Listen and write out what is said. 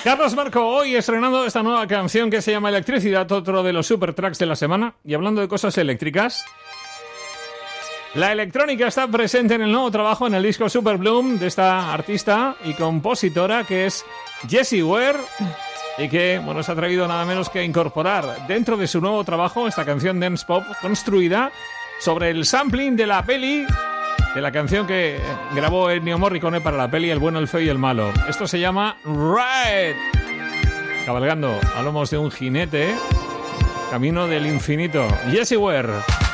Carlos Marco, hoy estrenando esta nueva canción que se llama Electricidad, otro de los super tracks de la semana. Y hablando de cosas eléctricas, la electrónica está presente en el nuevo trabajo, en el disco Super Bloom, de esta artista y compositora que es Jessie Ware, y que, bueno, se ha atrevido nada menos que a incorporar dentro de su nuevo trabajo esta canción dance pop construida sobre el sampling de la peli, de la canción que grabó Ennio Morricone para la peli El bueno, el feo y el malo. Esto se llama Ride. Cabalgando a lomos de un jinete, camino del infinito. Jessie Ware.